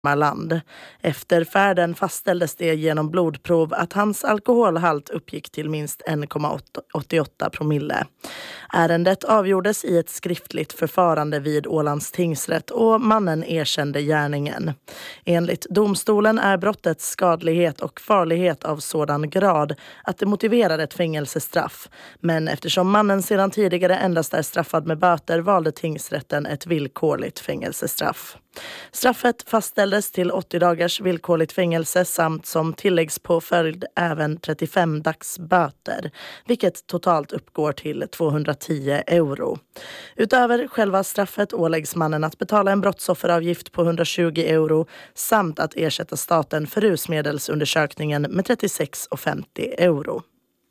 land. Efter färden fastställdes det genom blodprov att hans alkoholhalt uppgick till minst 1,88 promille. Ärendet avgjordes i ett skriftligt förfarande vid Ålands tingsrätt och mannen erkände gärningen. Enligt domstolen är brottets skadlighet och farlighet av sådan grad att det motiverar ett fängelsestraff. Men eftersom mannen sedan tidigare endast är straffad med böter valde tingsrätten ett villkorligt fängelsestraff. Straffet fastställdes till 80 dagars villkorligt fängelse samt som tilläggspåföljd även 35 dagsböter, vilket totalt uppgår till 210 euro. Utöver själva straffet åläggs mannen att betala en brottsofferavgift på 120 euro samt att ersätta staten för rusmedelsundersökningen med 36,50 euro.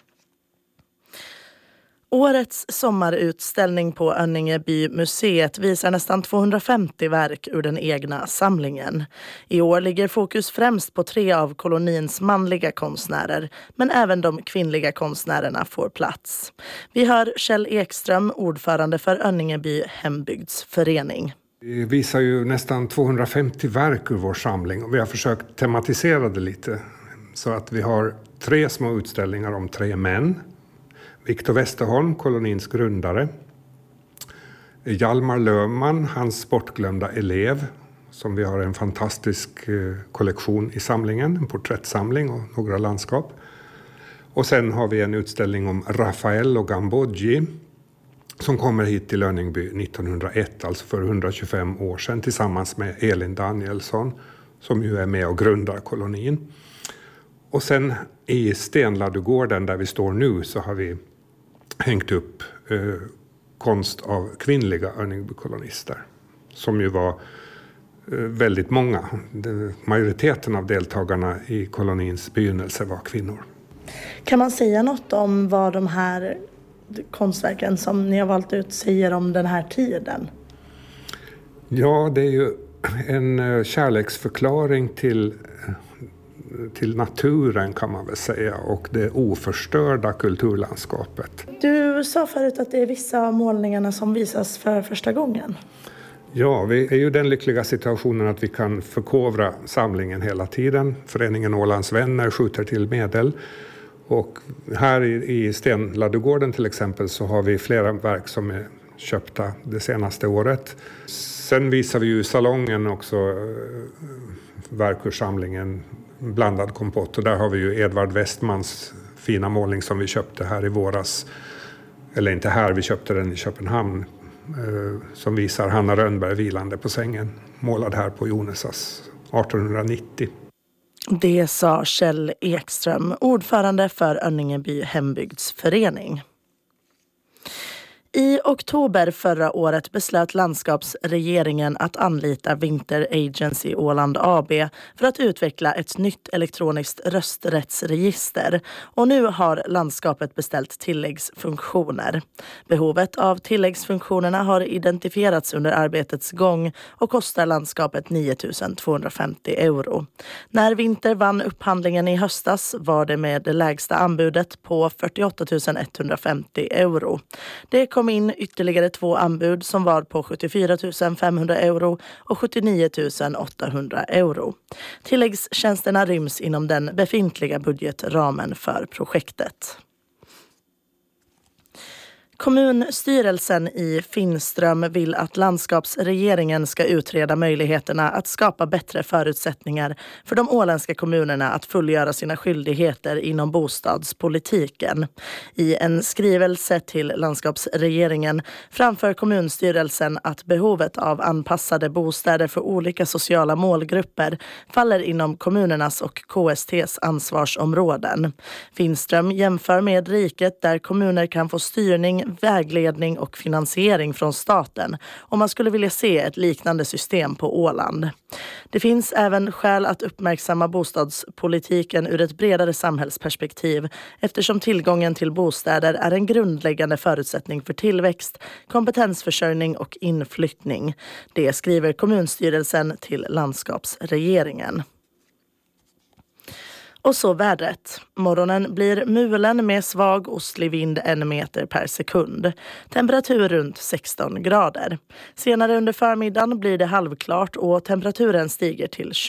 Årets sommarutställning på Önningebymuseet visar nästan 250 verk ur den egna samlingen. I år ligger fokus främst på 3 av kolonins manliga konstnärer, men även de kvinnliga konstnärerna får plats. Vi hör Kjell Ekström, ordförande för Önningeby hembygdsförening. Vi visar ju nästan 250 verk ur vår samling och vi har försökt tematisera det lite. Så att vi har 3 små utställningar om 3 män. Viktor Westerholm, kolonins grundare. Hjalmar Löfman, hans bortglömda elev, som vi har en fantastisk kollektion i samlingen, en porträttsamling och några landskap. Och sen har vi en utställning om Raffaello Gamboggi som kommer hit till Önningeby 1901, alltså för 125 år sedan, tillsammans med Elin Danielsson, som ju är med och grundar kolonin. Och sen i Stenladugården där vi står nu så har vi hängt upp konst av kvinnliga Önningbykolonister som ju var väldigt många. Majoriteten av deltagarna i kolonins begynnelse var kvinnor. Kan man säga något om vad de här konstverken som ni har valt ut säger om den här tiden? Ja, det är ju en kärleksförklaring till naturen kan man väl säga och det oförstörda kulturlandskapet. Du sa förut att det är vissa av målningarna som visas för första gången. Ja, vi är ju i den lyckliga situationen att vi kan förkovra samlingen hela tiden. Föreningen Ålands vänner skjuter till medel. Och här i Stenladugården till exempel så har vi flera verk som är köpta det senaste året. Sen visar vi ju i salongen också verk ur samlingen Blandad kompott. Och där har vi ju Edvard Westmans fina målning som vi köpte här i våras. Eller inte här, vi köpte den i Köpenhamn. Som visar Hanna Rönnberg vilande på sängen. Målad här på Jonesas 1890. Det sa Kjell Ekström, ordförande för Önningeby hembygdsförening. I oktober förra året beslöt landskapsregeringen att anlita Winter Agency Åland AB för att utveckla ett nytt elektroniskt rösträttsregister och nu har landskapet beställt tilläggsfunktioner. Behovet av tilläggsfunktionerna har identifierats under arbetets gång och kostar landskapet 9 250 euro. När Winter vann upphandlingen i höstas var det med det lägsta anbudet på 48 150 euro. Det kom in ytterligare 2 anbud som var på 74 500 euro och 79 800 euro. Tilläggstjänsterna ryms inom den befintliga budgetramen för projektet. Kommunstyrelsen i Finström vill att landskapsregeringen ska utreda möjligheterna att skapa bättre förutsättningar för de åländska kommunerna att fullgöra sina skyldigheter inom bostadspolitiken. I en skrivelse till landskapsregeringen framför kommunstyrelsen att behovet av anpassade bostäder för olika sociala målgrupper faller inom kommunernas och KST:s ansvarsområden. Finström jämför med riket där kommuner kan få styrning, vägledning och finansiering från staten om man skulle vilja se ett liknande system på Åland. Det finns även skäl att uppmärksamma bostadspolitiken ur ett bredare samhällsperspektiv eftersom tillgången till bostäder är en grundläggande förutsättning för tillväxt, kompetensförsörjning och inflyttning. Det skriver kommunstyrelsen till landskapsregeringen. Och så vädret. Morgonen blir mulen med svag ostlig vind 1 meter per sekund. Temperatur runt 16 grader. Senare under förmiddagen blir det halvklart och temperaturen stiger till 20.